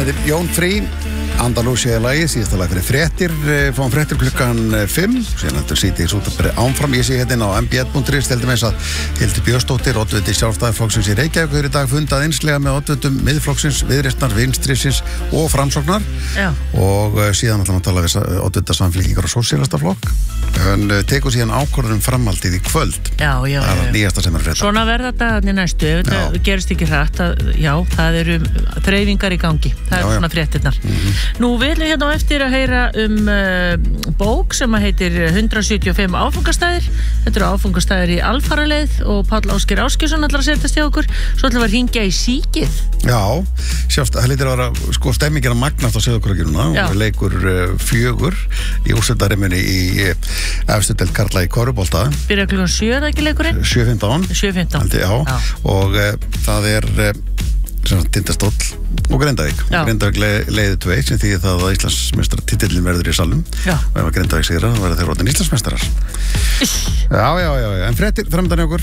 Þetta er Jón Frí, Andalúsía lagið, síðasta lag fyrir fréttir, fáum fréttir klukkan 5, síðan heldur sítið út að áfram. Ég sé hérna á mbl.is, teldi með þess að Hildur Björnsdóttir, oddviti Sjálfstæðisflokksins í Reykjavík, í dag fundað einslega með oddvitum Miðflokksins, Viðreisnar, Vinstrisins og Framsóknar. Já. Og síðan ætlum að tala við oddvita Samfylkingar og Sósíalistaflokk, en tekur síðan ákvörðun framhaldið í kvöld. Já. Það er nýjasta sem frétta. Svona verða dagarnir næstu, ef þetta gerist ekki hratt, það eru þreifingar í gangi. Það er svona fréttirnar. Nú við viljum hérna á eftir að heyra bók sem heitir 175 áfangastæðir. Þetta eru áfangastæðir í alfaraleið og Páll Ásgeir Ásgeirsson ætlar að setjast hjá okkur. Svo ætlum við að hringja í síkið. Já, sjást, það lítur að vera stemmingin að magnast á Sauðárkrókinu og leikur 4 í úrslitarimmunni í efstu deild karla í körfubolta. Byrja klukkan 7 er það ekki leikurinn? 7:15. Já. Og það er Tindastóll og Grindavík. Grindavík leiði 2 sem þýðir það að Íslandsmeistaratitilin verður í salnum. Og ef að Grindavík sigrar þá verður þeir orðin Íslandsmeistarar. Já. En fréttir framöndan hjá okkur.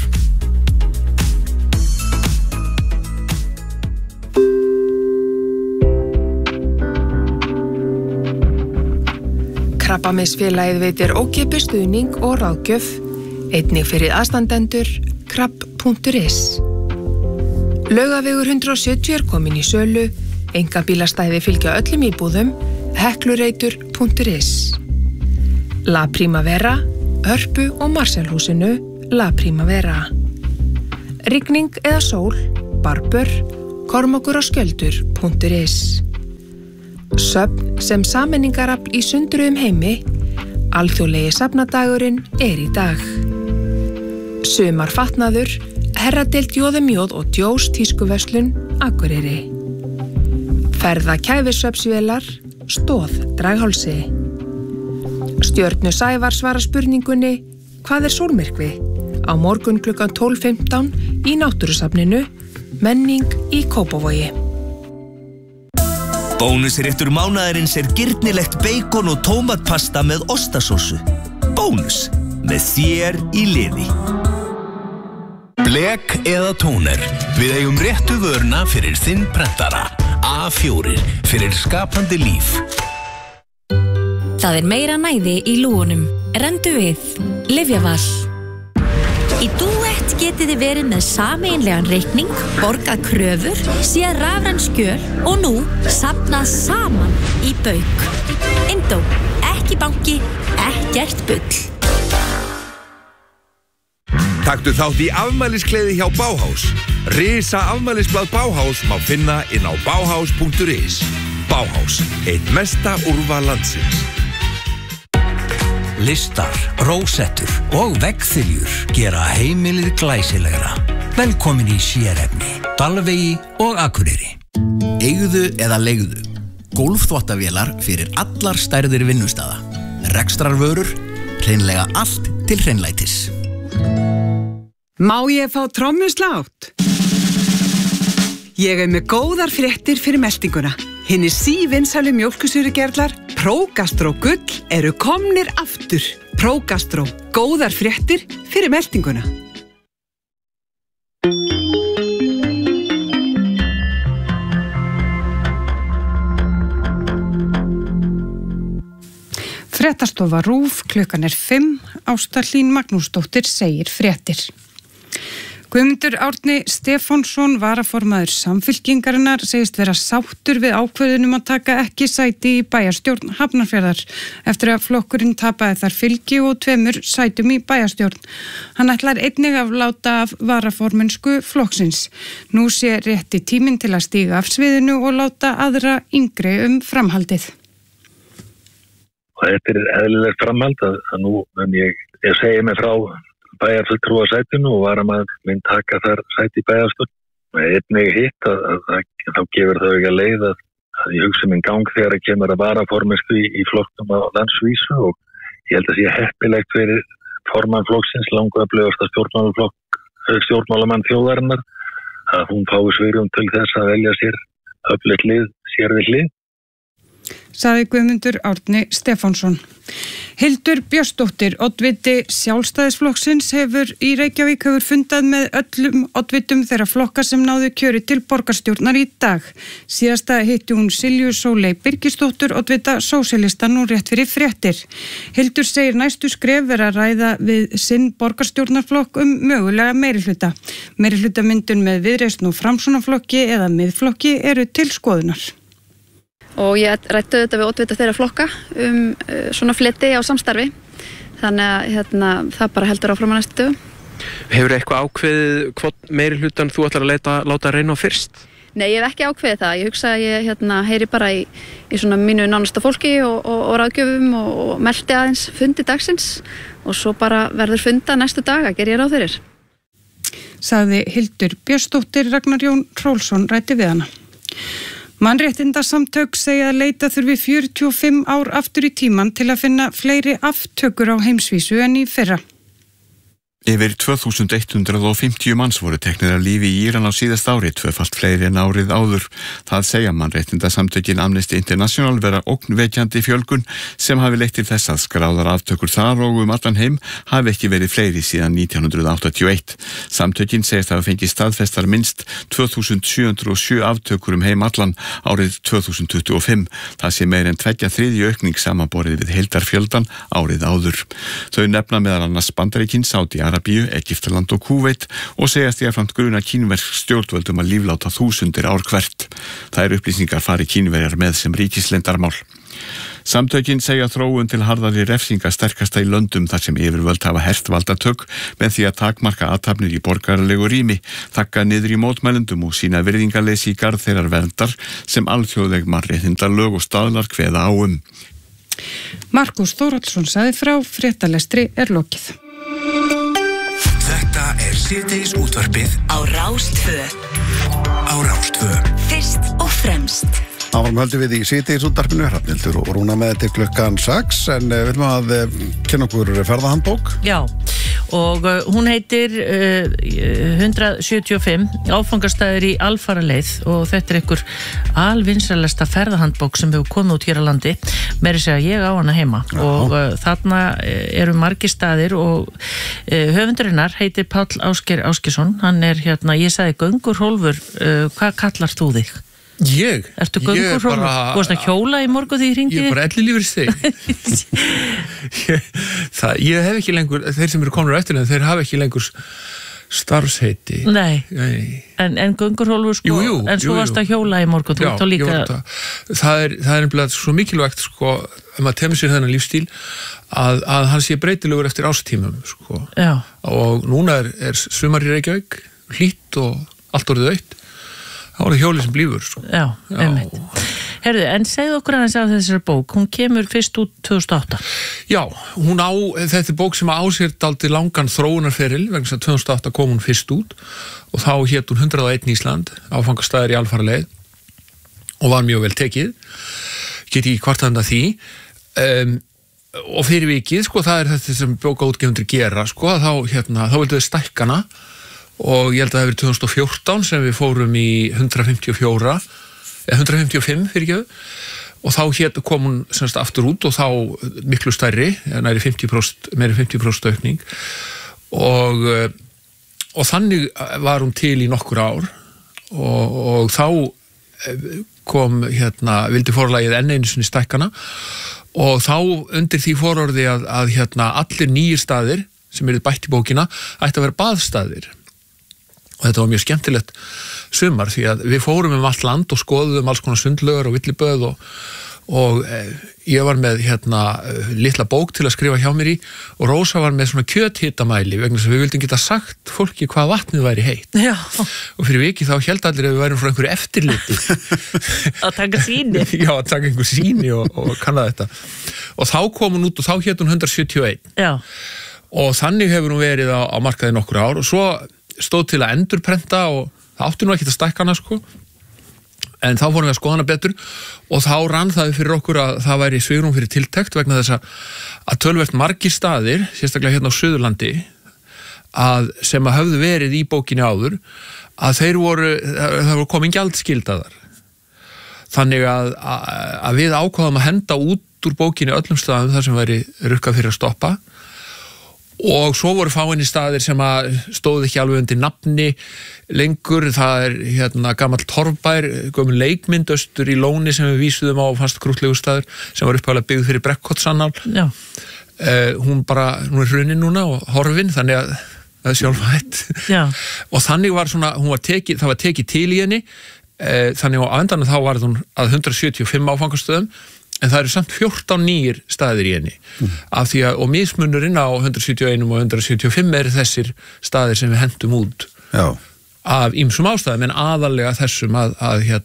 Krabbameinsfélagið veitir ókeypis stuðning og ráðgjöf, einnig fyrir aðstandendur, krabb.is. Laugavegur 170 er komin í sölu, einkabílastæði fylgja öllum íbúðum, heklureitur.is. La Primavera, Hörpu og Marselhúsinu, La Primavera. Rigning eða sól, Barbur, Kormákur og Skjöldur.is. Söfn sem sameiningarafl í sundruðum heimi, alþjóðlegi safnadagurinn er í dag. Sumarfatnaður, herradeild Jóðumjóð og Djós tískuverslun, Akureyri. Ferða kæfisvefsvélar, Stóð, Draghálsi. Stjörnu Sævar svara spurningunni, hvað er sólmyrkvi? Á morgun klukkan 12:15 í Náttúrusafninu, menning í Kópavogi. Bónusréttur mánaðarins er girnilegt beikon og tómatpasta með ostasósu. Bónus, með þér í liði. Blek eða tóner. Við eigum réttu vöruna fyrir þinn prentara. A4 fyrir skapandi líf. Það er meira næði í lúgunum. Rendu við. Lyfjaval. Í Duett getið þið verið með sameiginlegan reikning, borgað kröfur, séð rafræn skjöl og nú safnað saman í bauk. Indó, ekki banki, ekkert bull. Taktu þátt í afmæliskleði hjá Bauhaus. Risa afmælisblað Bauhaus má finna inn á bauhaus.is. Bauhaus, eitt mesta úrval landsins. Listar, rósettur og veggþiljur gera heimilið glæsilegra. Velkomin í sérefni, Dalvegi og Akureyri. Eigðu eða leigðu. Gólfþvottavélar fyrir allar stærðir vinnustada. Rekstrarvörur, hreinlega allt til hreinlætis. Má ég fá trommuslátt? Ég með góðar fréttir fyrir meltinguna. Hinir sívinsælu mjólkursýrugerlar Prógastró Gull eru komnir aftur. Prógastró, góðar fréttir fyrir meltinguna. Fréttastofa RÚV, klukkan 5, Ásta Hlín Magnúsdóttir segir fréttir. Guðmundur Árni Stefánsson, varaformaður Samfylkingarinnar, segist vera sáttur við ákvörðunum að taka ekki sæti í bæjarstjórn Hafnarfjarðar eftir að flokkurinn tapaði þar fylgi og 2 sætum í bæjarstjórn. Hann ætlar einnig að láta af varaformennsku flokksins. Nú sé rétti tíminn til að stíga af sviðinu og láta aðra yngri framhaldið. Þetta er eðlilegt framhald að nú mun ég segi mig frá bæjarfulltrúa sætinu og varamaður minn taka þar sæti í bæjarstjórn. Einnig hitt að þá gefur það ekki að leið að ég hugsa minn gang þegar að kemur að varaformennsku í flokknum á landsvísu og ég held að sé heppilegt fyrir formann flokksins langöflugasta stjórnmálamann þjóðarinnar að hún fái svigrúm til þess að velja sér öflugt lið sér við hlið. sagði Guðmundur Árni Stefánsson. Hildur Björnsdóttir, oddviti Sjálfstæðisflokksins hefur fundað með öllum oddvitum þeirra flokka sem náðu kjöri til borgarstjórnar í dag. Síðasta hitti hún Silju Sóley Birgisdóttur, oddvita sósíalista, nú rétt fyrir fréttir. Hildur segir næstu skref vera að ræða við sinn borgarstjórnarflokk mögulega meirihluta. Meirihlutamyndun með Viðreisn og Framsóknarflokki eða Miðflokki eru til skoðunar. Og ég ræddi auðvitað við oddvita þeirra flokka svona fleti á samstarfi. Þannig að það bara heldur áfram á næstu dögum. Hefur eitthvað ákveðið hvort meirihlutan þú ætlar að láta reyna á fyrst? Nei, ég hef ekki ákveðið það. Ég hugsa að ég heyri bara í svona mínu nánasta fólki og ráðgjöfum og meldi aðeins fundi dagsins og svo bara verður funda næstu daga, ger ég ráð fyrir. Sagði Hildur Björnsdóttir. Ragnar Jón Hrólfsson ræddi við hana. Mannréttindasamtök segja að leita þurfi 45 ár aftur í tímann til að finna fleiri aftökur á heimsvísu en í fyrra. Yfir 2150 manns voru teknir af lífi í Íran á síðast ári, tvöfalt fleiri en árið áður. Það segja mannréttindasamtökin Amnesty International vera ógnvekjandi fjölgun sem hafi leitt til þess að skráðar aftökur þar og allan heim hafi ekki verið fleiri síðan 1981. Samtökin segist hafa fengið staðfestar minnst 2707 aftökur heim allan árið 2025. Það sé meir en 2/3 aukning samanborið við heildarfjöldan árið áður. Þau nefna meðal annars Bandaríkin, Sádi-Arabíu, Egyptaland og Kúveit og segjast jafnframt gruna kínversk stjórnvöldum að lífláta þúsundir ár hvert. Það upplýsingar fari Kínverjar með sem ríkisleyndarmál. Samtökin segja þróun til harðari refsinga sterkasta í löndum þar sem yfirvöld hafa hert valdatök með því að takmarka athafnir í borgaralegu rými, þakka niður í mótmælendum og sína virðingarleysi í garð þeirrar verndar sem alþjóðleg mannréttindalög og staðlar kveða á Markús Þórhallsson sagði frá, fréttalestri lokið. Þetta síðdegis útvarpið á Rás 2. Fyrst og fremst. Áfram höldum við í síðdegis útvarpinu, Hrafnhildur og Rúna með til klukkan 6, en við viljum að kynna okkur ferðahandbók. Já, og hún heitir 175 áfangastæðir í alfaraleið og þetta einhver alvinsælasta ferðahandbók sem hefur komið út hér á landi. Meira segja ég á hana heima. Já. Og þarna eru margir staðir og höfundurinnar heitir Páll Ásgeir Ásgeirsson. Hann ég sagði göngurhólfur, hvað kallar þú þig? Ég? Ertu göngurhólfur? Þú varst að hjóla í morgun því ég hringdi? Ég er bara ellilífeyrisþegi. Ég hef ekki lengur, þeir sem eru komnir á eftir þeir hafa ekki lengur starfsheiti. Nei. En göngurhólfur sko, jú, en svo varst að hjóla í morgun, þú þá líka. Það er nefnilega svo mikilvægt sko, maður temur sér þennan lífstíl að hann sé breytilegur eftir ástímum sko. Já. Og núna er sumar í Reykjavík, hlýtt og allt orðið autt. Það var hjólið sem blífur sko. Já, einmitt. Herðu, en segðu okkur aðeins af þessari bók, hún kemur fyrst út 2008. Já, þetta er bók sem á sér dálítið langan þróunarferil, vegna þess að 2008 kom hún fyrst út og þá hét hún 101 Ísland, áfangastæðir í alfaraleið og var mjög vel tekið. Get ekki kvartað undan því. Og fyrir vikið, sko, það er þetta sem bókaútgefundur gera, sko, þá vildu þau stækka hana og ég held að það hefur 2014 sem við fórum í 155 fyrirgefðu og þá kom hún semst aftur út og þá miklu stærri, meiri 50% aukning og þannig var hún til í nokkur ár og þá kom vildi forlagið enn einu sinni stækkana og þá undir því fororði að allir nýjir staðir sem eru bætt í bókina ætti að vera baðstaðir. Og þetta var mjög skemmtilegt sumar því að við fórum allt land og skoðum alls konar sundlaugar og villiböð og ég var með litla bók til að skrifa hjá mér í og Rósa var með svona kjöthitamæli vegna þess að við vildum geta sagt fólki hvað vatnið væri heitt. Já. Og fyrir vikið þá held allir að við værum frá einhverju eftirliti. Að taka sýni. Já, að taka einhver sýni og kanna þetta. Og þá kom hún út og þá hét hún 171. Já. Og þannig hefur hún verið á markaði nokkur ár og svo stóð til að endurprenta og það átti nú ekki að stækka hana sko en þá fórum við að skoða hana betur og þá rann það fyrir okkur að það væri svigrúm fyrir tiltekt vegna þess að töluvert margir staðir, sérstaklega hérna á Suðurlandi sem að höfðu verið í bókinni áður að það voru komin gjaldskyldaðar þannig að við ákváðum að henda út úr bókinni öllum staðum þar sem væri rukkað fyrir að stoppa og svo voru fáinni staðir sem að stóðu ekki alveg undir nafni lengur, það gamall torfbær, gömul leikmynd austur í Lóni sem við vísuðum á fast krútlegu staður sem var upphæðlega byggð fyrir Brekkhotssannál. Hún er hrunin núna og horfin, þannig að það er sjálfhætt. Og þannig var það var tekið til í henni, þannig á endanum þá var hún að 175 áfangastöðum, en það eru samt 14 nýjir staðir í henni. Af því að, og mismunurinn á 171 og 175 eru þessir staðir sem við hendum út af ýmsum ástæðum, en aðalega þessum að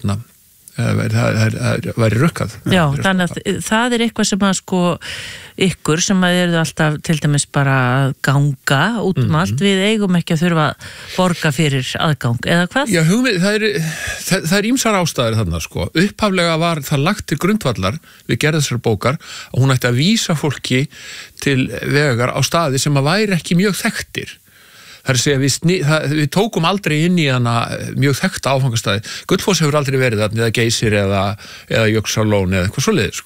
það væri rukkað. Já, þannig að það er eitthvað sem að ykkur sem að eru alltaf til dæmis bara að ganga út allt, við eigum ekki að þurfa að borga fyrir aðgang, eða hvað? Já, það er ýmsar ástæður þarna, Upphaflega var það lagt til grundvallar við gerð þessar bókar að hún ætti að vísa fólki til vegar á staði sem að væri ekki mjög þekktir. Það er að segja, við tókum aldrei inn í hana mjög þekkta áfangastæði. Gullfoss hefur aldrei verið þarna, eða Geysir eða Jökulsárlón eða eitthvað svoleiðis.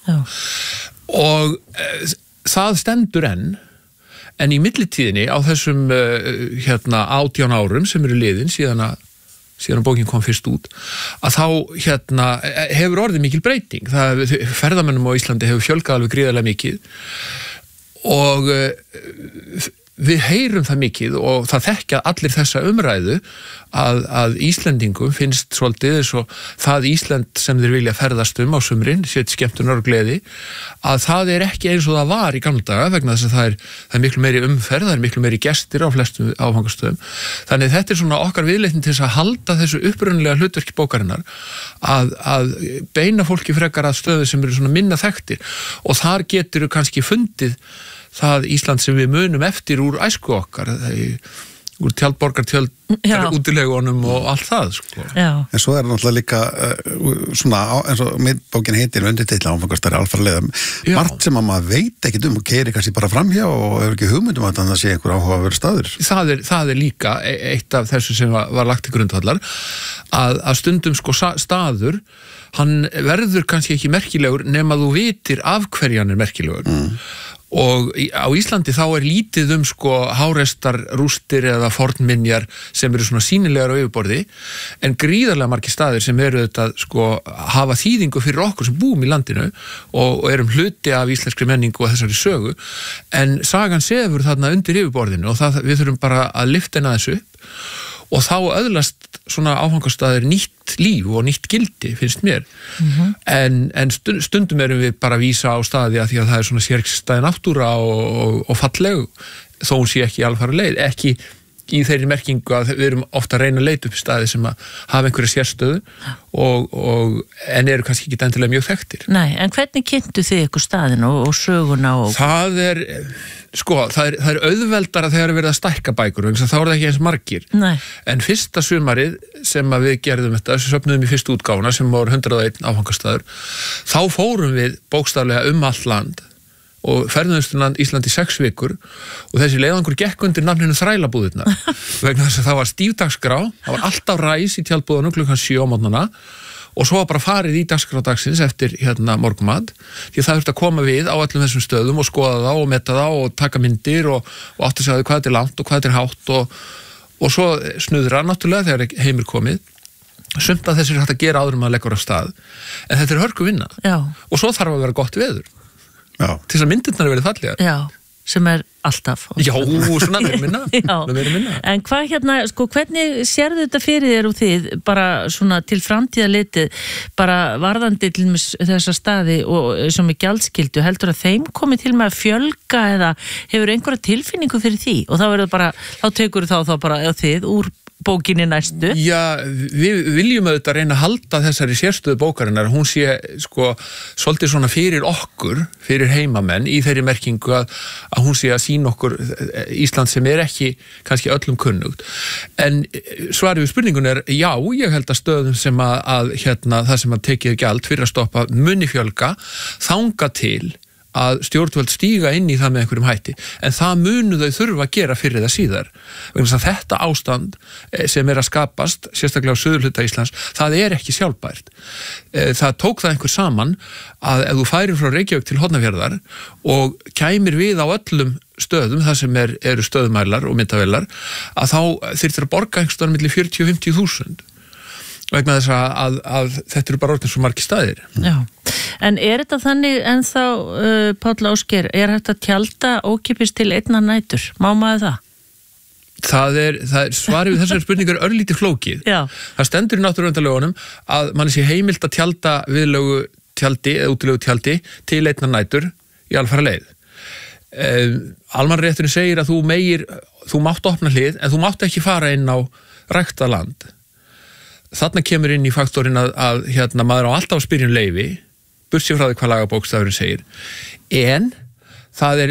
Og það stendur en í millitíðinni á þessum 18 árum sem eru liðin síðan bókin kom fyrst út, að þá hefur orðið mikil breyting. Ferðamönnum á Íslandi hefur fjölgað alveg gríðarlega mikið og við heyrum það mikið og það þekkja allir þessa umræðu að Íslendingum finnst svolítið eins og það Ísland sem þeir vilja ferðast á sumrin, sér skemmtunar og gleði, að það er ekki eins og það var í gamla daga vegna þess að það er miklu meiri umferð, það er miklu meiri gestir á flestum áfangastöðum. Þannig þetta er svona okkar viðleitni til þess að halda þessu upprunalega hlutverki bókarinnar að beina fólki frekar að stöðu sem eru svona minna þekktir og þar getur kannski fundið það Ísland sem við munum eftir úr æsku okkar, úr tjaldborgartjöld, útilegunum og allt það. En svo er náttúrulega líka eins og bókin heitir undirtitla áfangastæri alfarlega, margt sem að maður veit ekkit og keyrir kannski bara framhjá og hefur ekki hugmyndum að það sé einhver áhugaverður staður. Það er líka eitt af þessu sem var lagt til grundvallar, að stundum staður, hann verður kannski ekki merkilegur nema þú vitir af hverju hann er merkilegur. Og á Íslandi þá er lítið hárestar rústir eða fornminjar sem eru svona sýnilegar á yfirborði, en gríðarlega margir staðir sem eru hafa þýðingu fyrir okkur sem búum í landinu og erum hluti af íslenskri menningu og þessari sögu, en sagan sefur þarna undir yfirborðinu og við þurfum bara að lyfta henni aðeins upp og þá öðlast svona áfangastaðir nýtt líf og nýtt gildi, finnst mér. En stundum erum við bara að vísa á staði að því að það er svona sérstæð náttúra og falleg, þó hún sé ekki alfara leið, ekki í þeirri merkingu að við erum ofta að reyna að leita upp staði sem að hafa einhverja sérstöðu en eru kannski ekki endilega mjög þekktir. Nei, en hvernig kynntu þið ykkur staðin og söguna? Það er auðveldara þegar verið að stækka bækur, þá er það ekki eins margir. Nei. En fyrsta sumarið sem að við gerðum þetta, söfnuðum í fyrstu útgáfuna sem var 101 áfangastaður, þá fórum við bókstaflega allt land og ferðumst Ísland í 6 vikur og þessi leiðangur gekk undir nafninu Þrælabúðirnar vegna þess að það var stífdagskrá, það var alltaf ræs í tjaldbúðunum klukkan 7 á morgnana og svo var bara farið í dagskrádagsins eftir morgunmat, því það þurfti að koma við á öllum þessum stöðum og skoða það og meta það og taka myndir og átt að segja hvað þetta er langt og hvað þetta er hátt og svo snuðra náttúrulega þegar heimur komið. Sumt að þessu er hægt að gera áður að leggur af stað, en þetta er hörku vinna. Og svo þarf að vera gott veður. Til þess að myndirnar verið fallegar. Já, sem er alltaf. Já, svona meira minna. En hvað hvernig sérðu þetta fyrir þér og þið, bara svona til framtíða litið, bara varðandi til þessa staði og sem er gjaldskyldu, heldur að þeim komi til með að fjölga eða hefur einhverja tilfinningu fyrir því? Og þá tekur þá bara þið úr bókinni næstu? Já, við viljum auðvitað reyna að halda þessari sérstöðu bókarinnar, hún sé svolítið svona fyrir okkur, fyrir heimamenn í þeirri merkingu að hún sé að sýna okkur Ísland sem er ekki kannski öllum kunnugt. En svarið við spurningun er já, ég held að stöðum sem það sem að tekið gjald fyrir að stoppa muni fjölga þanga til að stjórnvöld stíga inn í það með einhverjum hætti, en það munu þau þurfa að gera fyrir það síðar. Vegna þess að þetta ástand sem að skapast, sérstaklega á suðurhluta Íslands, það ekki sjálfbært. Það tók það einhver saman að ef þú færir frá Reykjavík til Hornafjarðar og kæmir við á öllum stöðum, það sem eru stöðumælar og myndavélar, að þá þyrftir að borga einhverstaðar milli 40-50 þúsund. Vegna þess að þetta eru bara orðin svo margir staðir. Já, en þetta þannig ennþá, Páll Ásgeir, hægt að tjalda ókeypis til einnar nætur? Má maður það? Það er svarið við þessari spurningar örlítið flókið. Já. Það stendur í náttúruverndarlögunum að manni sé heimilt að tjalda viðlögu tjaldi eða útilegu tjaldi til einnar nætur í alfara leið. Almannarétturinn segir að þú mátt opna hlið en þú mátt ekki fara inn á ræktað land. Þarna kemur inn í faktorinn að maður á alltaf að spyrja leyfi, burtséð frá því hvað lagabókstafurinn segir. En það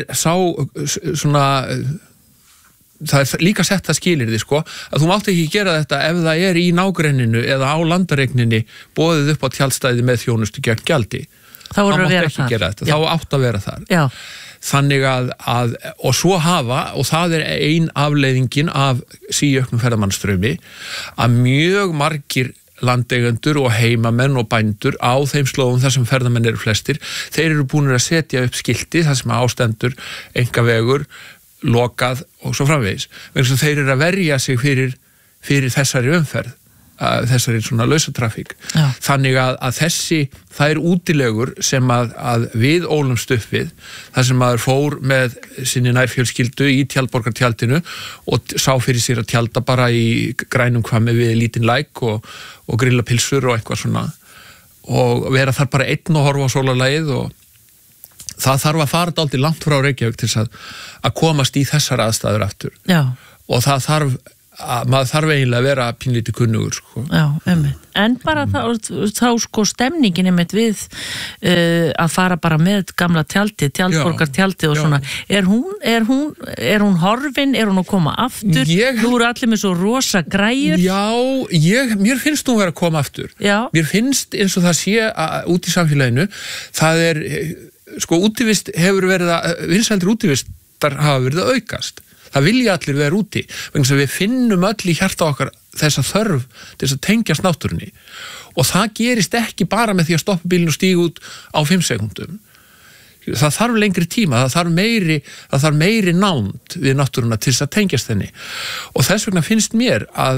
það líka sett það skilyrði að þú mátt ekki gera þetta ef það í nágrenninu eða á landaregninni boðið upp á tjaldstæði með þjónustu gegn gjaldi. Þá mátt ekki gera þetta, þá átt að vera þar. Já. Þannig og svo og það ein afleiðingin af síauknum ferðamannströmi, að mjög margir landeigendur og heimamenn og bændur á þeim slóðum þar sem ferðamenn eru flestir, þeir eru búnir að setja upp skilti þar sem ástendur einkavegur, lokað og svo framvegis. Vegna þeir eru að verja sig fyrir þessari umferð, þessari svona lausatrafík. Þannig að það útilegur sem að við ólumst upp við, þar sem maður fór með sinni nærfjölskyldu í tjaldborgartjaldinu og sá fyrir sér að tjalda bara í grænum hvammi við lítinn læk og grilla pilsur og eitthvað svona og vera þar bara einn og horfa á sólarlagið og það þarf að fara dálítið langt frá Reykjavík til að komast í þessar aðstæður aftur. Já. Og maður þarf eiginlega að vera pínlítið kunnugur. Já, en bara þá stemningin við að fara bara með gamla tjaldið, tjaldborgartjaldið og svona, er hún horfin, er hún að koma aftur? Nú eru allir með svo rosa græjur. Já, mér finnst hún vera að koma aftur. Já. Mér finnst eins og það sé út í samfélaginu, það útivist hefur verið vinsældir útivistar hafa verið að aukast. Það vilja allir vera úti, vegna þess að við finnum öll í hjarta okkar þessa þörf til þess að tengjast náttúrunni. Og það gerist ekki bara með því að stoppa bílinn og stíga út á 5 sekúndum. Það þarf lengri tíma, það þarf meiri nánd við náttúruna til þess að tengjast henni. Og þess vegna finnst mér að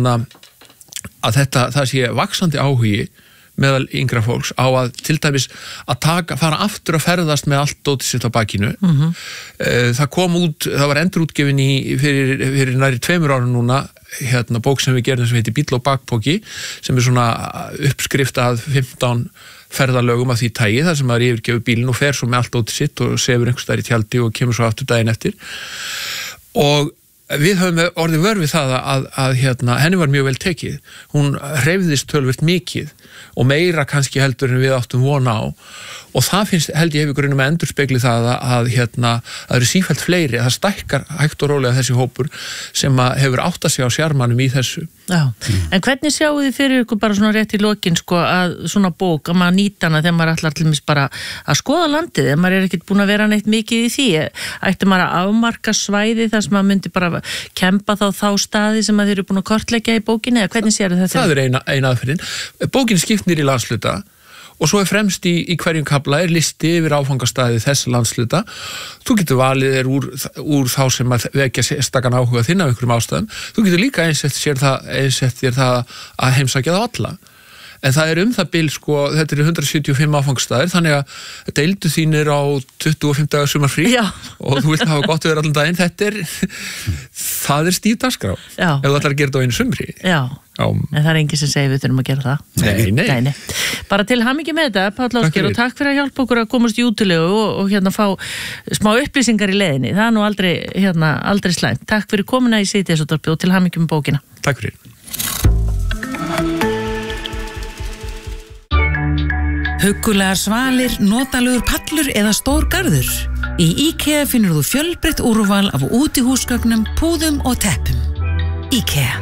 það sé vaxandi áhugi meðal yngra fólks á að til dæmis að fara aftur að ferðast með allt dótið sitt á bakinu. Það var endurútgefin fyrir næri 2 árum núna bók sem við gerðum sem heitir Bíll og bakpoki, sem svona uppskrift að 15 ferðalögum af því tagi, þar sem maður yfirgefur bílinn og fer svo með allt dótið sitt og sefur einhvers staðar í tjaldi og kemur svo aftur daginn eftir. Og við höfum orðið vör við það að henni var mjög vel tekið. Hún hreyfðist töluvert mikið og meira kannski heldur en við áttum vona á. Og það held ég hefur grunum að endurspegli það að eru sífellt fleiri, að það stækkar hægt og rólega þessi hópur sem hefur átt að sig á sjarmanum í þessu. Já, en hvernig sjáu þið fyrir ykkur bara svona rétt í lokin að svona bók, að maður nýta hana þegar maður ætlar til dæmis bara að skoða landið, ef maður ekkert búin að vera neitt mikið í því, ætti maður að afmarka svæði þar sem maður myndi bara kempa þá staði sem maður eru búin að kortleggja í bókinni, eða hvernig séu þetta? Það ein aðferðin. Bókin skipt niður í landsluta og svo fremst í hverjum kafla listi yfir áfangastaði þess landsluta. Þú getur valið úr þá sem að vekja sérstakann áhuga þinn af einhverjum ástæðum. Þú getur líka einsett þér það að heimsækja það alla. En það það bil, þetta eru 175 áfangstaðir, þannig að deildu þínir á 25 dagar sumarfrí og þú vilt hafa gott við allan daginn, það stíf dagskrá ef þú ætlar að gera þetta á einu sumri. Já, en það enginn sem segir við þurfum að gera það. Nei. Bara til hamingju með þetta, Páll Ásgeir, og takk fyrir að hjálpa okkur að komast í útilegu og fá smá upplýsingar í leiðinni. Það nú aldrei slæmt. Takk fyrir komuna í Síðdegisútvarpið og til hamingju með bókina. Takk fyrir. Huggulegar svalir, notalugur pallur eða stór garður. Í IKEA finnur þú fjölbreytt úrval af útihúsgögnum, púðum og teppum. IKEA.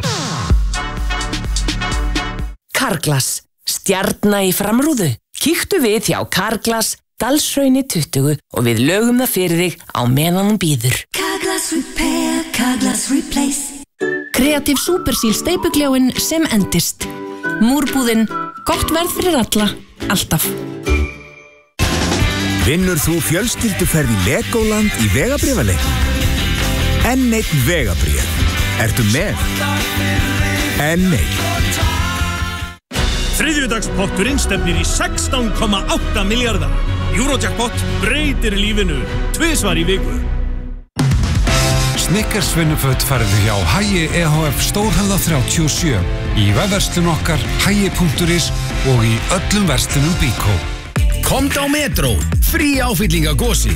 Carglass, stjarna í framrúðu. Kíktu við hjá Carglass Dalshrauni 20 og við lögum það fyrir þig á meðan hún bíður. Carglass Repair, Carglass Replace. Kreatív Supersíl steypugljáin sem endist. Múrbúðin, gott verð fyrir alla, alltaf. Vinnur þú fjölskylduferð í Legoland í vegabréfaleik? N1 vegabréf. Ertu með? N1. Þriðjudagspotturinn stefnir í 16,8 milljarða. Eurojackpot breytir lífinu 2 í viku. Snickers vinnuföt færðu hjá Hagi EHF Stórhöfða 37 í vefverslun okkar hagi.is og í öllum verslunum Bíkó. Komdu á Metro, frí áfylling á Gosi.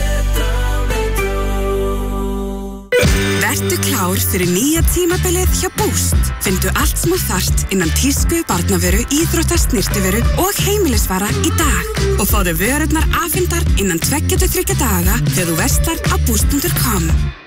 Vertu klár fyrir nýja tímabilið hjá Boost. Findu allt sem þú þarft innan tísku, barnavöru, íþrótta, snyrtivöru og heimilisvara í dag. Og fáðu vörurnar afhendar innan 2-3 daga þegar þú verslar á boost.com.